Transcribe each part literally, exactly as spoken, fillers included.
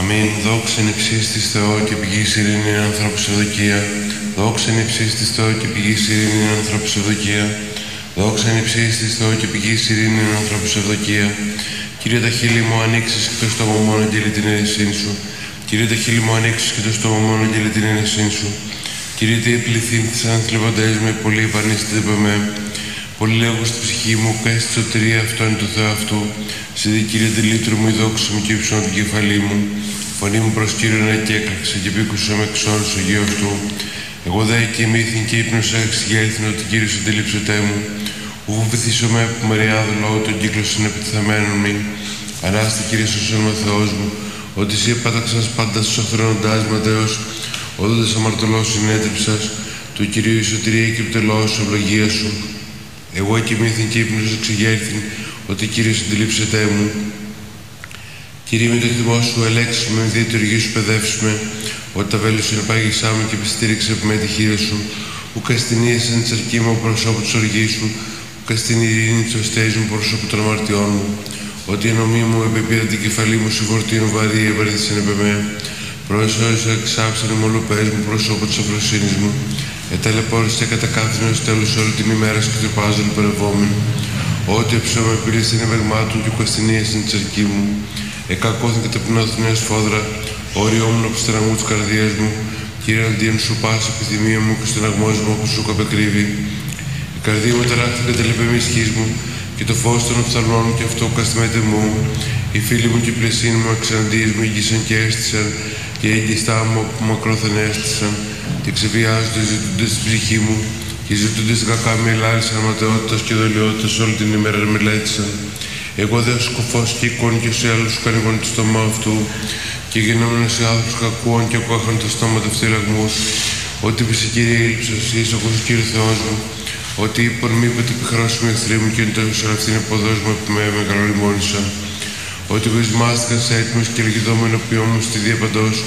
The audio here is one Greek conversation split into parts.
Αμήν. Δόξα εν υψίστης Θεό και πηγής ειρήνη ανθρώπους ευδοκία. Δόξα εν υψίστης Θεό και πηγής ειρήνη ανθρώπους ευδοκία. Δόξα εν υψίστης Θεό και πηγής ειρήνη ανθρώπους ευδοκία. Κύριε τα χείλη μου ανοίξεις και το στόμα μου αγγείλει την αίρεσήν σου. Κύριε τα χείλη μου ανοίξεις και το στόμα μου αγγείλει την αίρεσήν σου. Κύριε τι πληθύνθησαν θλιβοντές με πολύ επανίστητε με. Πολύ λέγω στη ψυχή μου, και στη σωτηρία αυτόν του Θεού αυτού. Σε δι Κύριε τη λύτρου μου, η δόξα μου και ύψον την κεφαλή μου. Φωνή μου προς Κύριον εκέκλαξε και πήκουσα με εξόρους ο γιο αυτού. Εγώ δε κοιμήθην και ύπνωσα εξηγέλθην ότι Κύριος αντιλήψωτέ μου. Ου φοβηθήσω με που μεριάδου λόγω των κύκλωσιν επιτιθαμένων μη. Ανάστη Κύριε σώσον με Θεός μου, ότι εσύ επάταξας πάντα στους αυθρονοντάς ματέως, όδοντας αμαρτωλός συνέτριψας, του Κυρίου η σωτηρία και επιτελώς ευλογία σου. Εγώ κοιμήθην και ύπνωσα εξηγέλθην, ότι Κύριος αντιλήψωτέ μου. Κύριε με το θυμό σου ελέξουμε, με διατουργή σου παιδεύσουμε, ότι τα βέλη σου ενεπάγησά μου και επιστήριξε από με τη χείρα σου, που καστηνίασαν τη αρκή μου προσώπου της οργής σου, που καστην ειρήνη της οστέης μου προσώπου των αμαρτιών μου, ότι η ενωμή μου επεπήρα την κεφαλή μου, σου φορτίνου βαρύ ευαρύθησαν επ' εμέ. Προεσόρισα εξάψανε μολοπές μου προσώπου της αφροσύνης μου, εταλαιπώρησε κατά κάθινο ως τέλος όλη την ημέρα και τρυπάζον περευόμενο. Ό,τι εψώμα επίλυσε την ευεγμάτων και καστηνίασαν τη αρκή μου. Εκακώθην και ταπεινώθην νέα σφόδρα, όριόμουν από στραγμού της καρδίας μου. Κύριε αντίον σου πάση επιθυμία μου και στον αγμός μου όπως σου καπεκρύβει. Η καρδία μου ταράχθηκε τελεπαιμή ισχύς μου και το φως των οφθαλμών μου και αυτό καστημέται μου. Οι φίλοι μου και οι πλαισίν μου εξαντίες μου ήγησαν και έστησαν και οι εγκιστά μου από μακρόθεν έστησαν και ξεβιάζονται οι ζητούντες στην ψυχή μου και οι ζητούντες στην κακά με ελάλησαν ματαιότητας και δολιότητας όλη την ημέρα μελέτησαν. Εγώ δε σκοφός και εικόν και σε άλλους σου κανηγόν το στόμα αυτού και γινόμενος σε άνθρωπους κακούων και ακούαχαν το στόμα του ευθύραγμούς. Ότι είπες η Κύριε ήλψος, είσαι ο Κύριε Θεός μου, ότι είπαν μη είπε την πικρός μου εχθρή μου και είναι το ευθύν εποδός μου επί με μεγαλολιμόνησα. Ότι γοισμάστηκαν σε έτοιμος και ελγιδόμενο ποιό μου στη διαπαντός.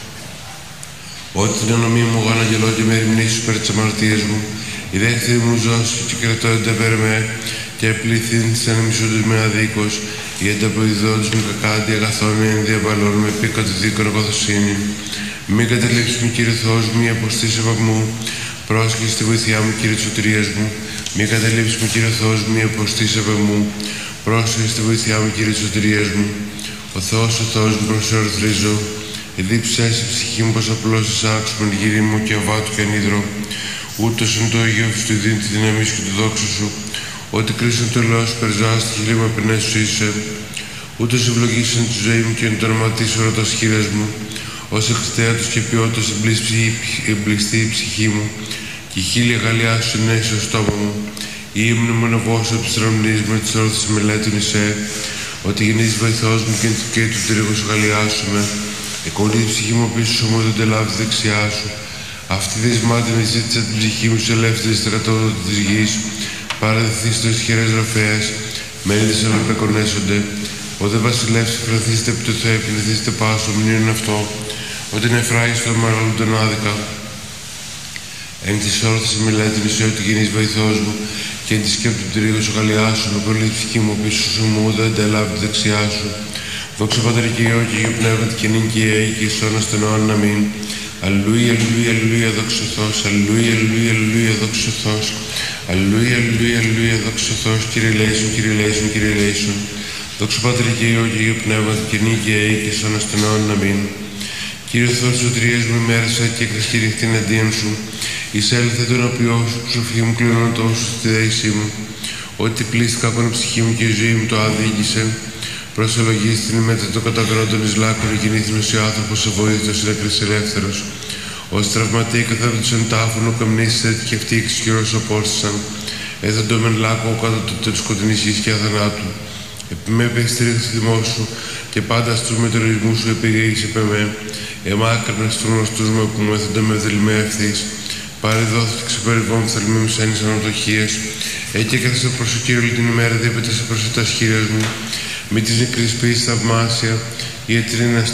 Ότι την ανομή μου αναγγελώ και με ερμηνήσεις υπέρ της αμαρτίας μου. Η δέχθη μου ζώση και κρατώνται πέρα με και πληθύνθησαν μισούντες με αδίκως, οι ανταποειδόντες μου κακάντι αγαθών με ενδιαβαλών με πίκατο δίκον αγωθοσύνη. Μην καταλήψεις μου Κύριε Θεός μου, η αποστήση επαγμού, πρόσχεση στη βοήθειά μου Κύριε της σωτηρίας μου. Μην καταλήψεις μου Κύριε Θεός μου, η αποστήση επαγμού, πρόσχεση στη βοήθειά μου Κύριε της σωτηρίας μου. Ο Θεός ο Θεός μου προσεορθρίζω, εδίψες η ψυχή μου πως απλώς εισάξουμε την γύρι μου και αβάτου και ανίδρο. Ούτως εν το Αγίο του δίνει τη δύναμη σου και τη δόξα σου. Ότι κρίσαν το λόγο σου περζά στη χειλή μου απεινές σου είσαι. Ούτως ευλογήσαν τη ζωή μου και εν το όνομα της ορατός χείρας μου. Ως εξτέατος και ποιότητας εμπληστεί η ψυχή μου. Και η χείλη αγαλιά σου ενέσει στο στόμα μου. Η ύμνη μου αναβώσω από τις ραμνείς με τις όρθες μελέτων είσαι. Ότι γεννείς βοηθός μου και εν του τρίγου σου γαλιάσουμε. Εκολεί η ψυχή μου πίσω σου μου δεν τελάβει τη δεξιά σου. Αυτή δεσμάτιν ζήτησα την ψυχή μου σε ελεύθερη στρατότητα της γης. Παραδεθείς το ισχυρές ροφέας, μένετε σαν να πεκονέσονται. Ο δε βασιλεύς φραθείστε επί το Θεό, επινεθείστε πάσο, μνήον αυτό. Ότι νεφράγει στο μάλλον τον άδικα. Εν της όρθης μελέτην σε ότι γεννείς βοηθός μου, και εν της σκέπτου του ρίγου σου γαλιάσου, με πολύ ψυχή μου πίσω σου μου, δεν τελάβει τη δεξιά σου. Δόξα Πατρί και Υιό και Υιό Πνεύματι και νυν και αίη και εις αιώνας των αιώνων αμήν. Αλληλούια, αλληλούια, αλληλούια, δόξα ο Θεός, αλληλούια, αλληλούια, αλληλούια, δόξα ο Θεός. Αλληλούια, αλληλούια, αλληλούια, δόξα ο Θεός, Κύριε ελέησον, Κύριε ελέησον, Κύριε ελέησον. Δόξα Πατρί και Υιό και Υιό Πνεύματι και νυν και αίη και εις αιώνας των αιώνων αμήν. Κύριε Θεός της σωτηρίας μου, ημέρασα και εκρηστήρυχτη εναντίον σου. Εισέλθε τον οποίό σου, ψοφή μου κληρονοτό σου στη δέησή μου. Ότι πλήστηκα από την ψυχή μου και η ζωή μου το αδίκησε. Προσελογίστην μετά το καταγρόντων εις λάκων γεννήθηνος οι άνθρωπος εβοήθητος ηλεκτρής ελεύθερος. Ως τραυματί καθέπτους εν τάφωνο καμνήσεις έτυχε αυτοί εξισχυρός οπόρθησαν. Έθαντο μεν λάκο κάτω το τέλος σκοτεινής γης και αθανάτου. Επί με επιστήριξε θυμό σου και πάντα στους μετεωρισμούς σου επιγήγησε επ' εμέ. Εμάκρυνε στους γνωστούς μου που μου έθαντο με δελμέ ευθύς. Πάρε δόθηκε ξεπεριβών θελμή μου σαν εις ανατοχίες. Έτσι έκαθεσα προς ο Κύριο όλη την ημέρα, διέπετασε προς τα χείρας μου. Μη της νεκρής ποιής θαυμάσια, η ετρίνα